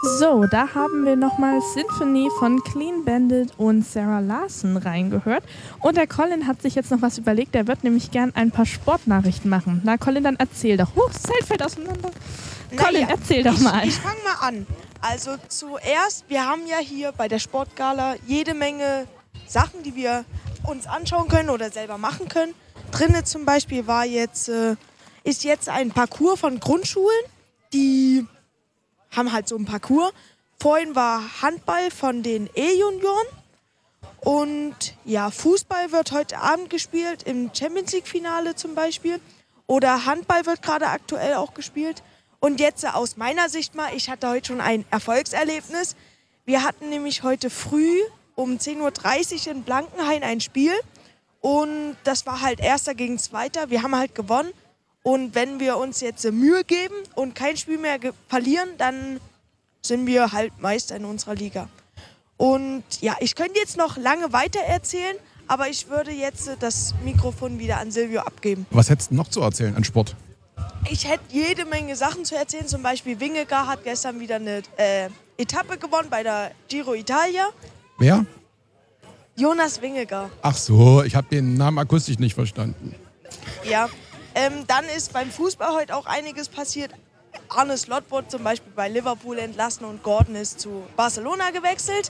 So, da haben wir nochmal Symphony von Clean Bandit und Sarah Larson reingehört. Und der Colin hat sich jetzt noch was überlegt. Der wird nämlich gern ein paar Sportnachrichten machen. Na, Colin, dann erzähl doch. Das Zelt fällt auseinander. Colin, erzähl doch mal. Ich fange mal an. Also zuerst, wir haben ja hier bei der Sportgala jede Menge Sachen, die wir uns anschauen können oder selber machen können. Drinnen zum Beispiel ist jetzt ein Parcours von Grundschulen, die haben halt so ein Parcours. Vorhin war Handball von den E-Junioren und ja, Fußball wird heute Abend gespielt im Champions League Finale zum Beispiel oder Handball wird gerade aktuell auch gespielt. Und jetzt aus meiner Sicht mal, ich hatte heute schon ein Erfolgserlebnis. Wir hatten nämlich heute früh um 10.30 Uhr in Blankenhain ein Spiel und das war halt Erster gegen Zweiter. Wir haben halt gewonnen. Und wenn wir uns jetzt Mühe geben und kein Spiel mehr verlieren, dann sind wir halt Meister in unserer Liga. Und ja, ich könnte jetzt noch lange weiter erzählen, aber ich würde jetzt das Mikrofon wieder an Silvio abgeben. Was hättest du noch zu erzählen an Sport? Ich hätte jede Menge Sachen zu erzählen. Zum Beispiel Wingegar hat gestern wieder eine Etappe gewonnen bei der Giro Italia. Wer? Jonas Wingegar. Ach so, ich habe den Namen akustisch nicht verstanden. Ja. Dann ist beim Fußball heute auch einiges passiert. Arne Slot wurde zum Beispiel bei Liverpool entlassen und Gordon ist zu Barcelona gewechselt.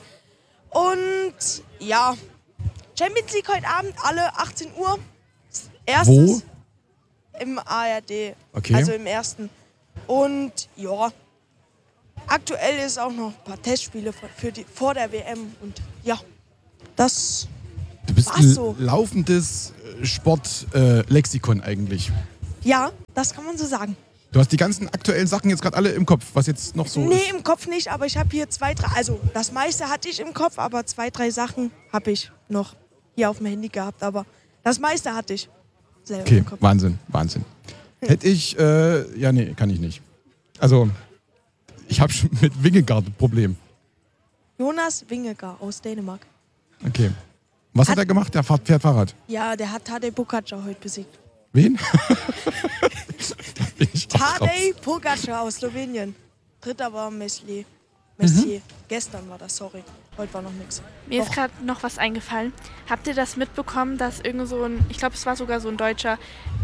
Und ja, Champions League heute Abend, alle 18 Uhr. Erstes. Wo? Im ARD, okay. Also im ersten. Und ja, aktuell ist auch noch ein paar Testspiele vor der WM. Und ja, das Du bist war's so. ein laufendes Sportlexikon eigentlich. Ja, das kann man so sagen. Du hast die ganzen aktuellen Sachen jetzt gerade alle im Kopf, was jetzt noch so ist. Nee, im Kopf nicht, aber ich habe hier 2, 3, also das meiste hatte ich im Kopf, aber 2, 3 Sachen habe ich noch hier auf dem Handy gehabt, aber das meiste hatte ich selber Okay, im Kopf. Wahnsinn. Hätte ich, ja nee, kann ich nicht. Also, ich habe schon mit Wingegaard ein Problem. Jonas Wingegar aus Dänemark. Okay. Was hat er gemacht? Der fährt Fahrrad. Ja, der hat Tadej Pogačar heute besiegt. Wen? Da bin ich auch raus. Tadej Pogačar aus Slowenien. Dritter war Messier. Gestern war das, sorry. Heute war noch nichts. Mir ist gerade noch was eingefallen. Habt ihr das mitbekommen, dass irgend so ein, ich glaube, es war sogar so ein Deutscher,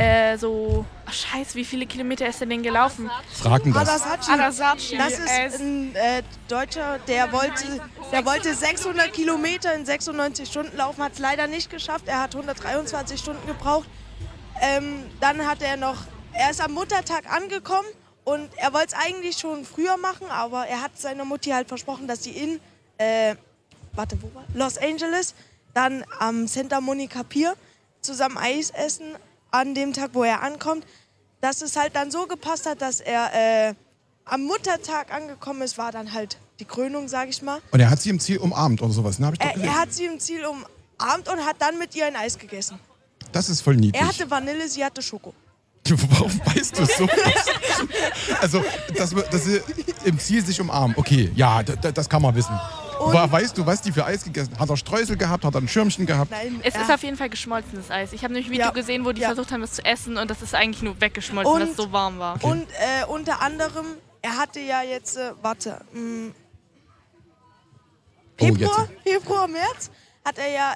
Scheiße, wie viele Kilometer ist er denn gelaufen? Fragen das. Adasachi. Das ist ein Deutscher, der wollte 600 Kilometer in 96 Stunden laufen, hat es leider nicht geschafft. Er hat 123 Stunden gebraucht. Dann er ist am Muttertag angekommen und er wollte es eigentlich schon früher machen, aber er hat seiner Mutti halt versprochen, dass sie in Los Angeles, dann am Santa Monica Pier zusammen Eis essen an dem Tag, wo er ankommt. Dass es halt dann so gepasst hat, dass er am Muttertag angekommen ist, war dann halt die Krönung, sag ich mal. Und er hat sie im Ziel umarmt oder sowas, ne? Hab ich doch gelesen. Er hat sie im Ziel umarmt und hat dann mit ihr ein Eis gegessen. Das ist voll niedlich. Er hatte Vanille, sie hatte Schoko. Warum weißt du so? Also, dass sie im Ziel sich umarmen. Okay, ja, das kann man wissen. Weißt du, was die für Eis gegessen? Hat er Streusel gehabt? Hat er ein Schirmchen gehabt? Nein, es ist auf jeden Fall geschmolzenes Eis. Ich habe nämlich ein Video gesehen, wo die versucht haben, das zu essen und das ist eigentlich nur weggeschmolzen, weil es so warm war. Okay. Und unter anderem, er hatte ja jetzt, Februar, März, hat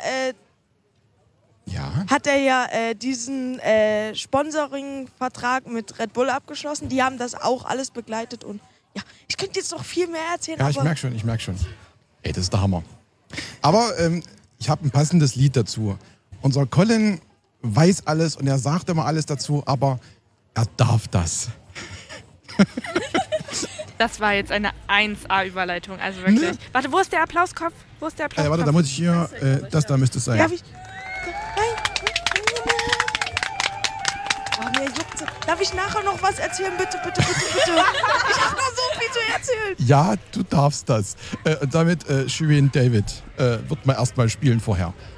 er ja diesen Sponsoring-Vertrag mit Red Bull abgeschlossen. Die haben das auch alles begleitet und ja, ich könnte jetzt noch viel mehr erzählen. Ja, ich merke schon. Ey, das ist der Hammer. Aber ich habe ein passendes Lied dazu. Unser Colin weiß alles und er sagt immer alles dazu, aber er darf das. Das war jetzt eine 1A-Überleitung, also wirklich. Ne? Warte, wo ist der Applauskopf? Warte, da muss ich hier, das da müsste es sein. Darf ich? Mir juckt's. Darf ich nachher noch was erzählen? Bitte. Ich habe noch so viel zu erzählen. Ja, du darfst das. Damit Shirin David wird man erstmal spielen vorher.